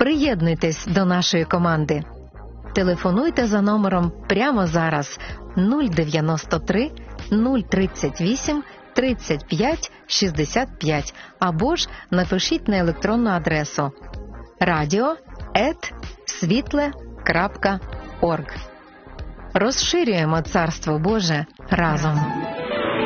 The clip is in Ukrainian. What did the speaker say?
Приєднуйтесь до нашої команди. Телефонуйте за номером прямо зараз 093 038 35 65 або ж напишіть на електронну адресу radio@svitle.org. Розширюємо Царство Боже разом.